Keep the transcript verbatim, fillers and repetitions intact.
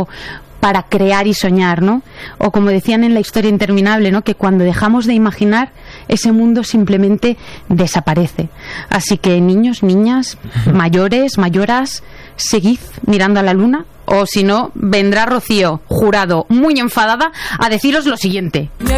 tiempo para crear y soñar, ¿no? O como decían en La historia interminable, ¿no? Que cuando dejamos de imaginar, ese mundo simplemente desaparece. Así que niños, niñas, mayores, mayoras, seguid mirando a la luna, o si no, vendrá Rocío Jurado muy enfadada a deciros lo siguiente.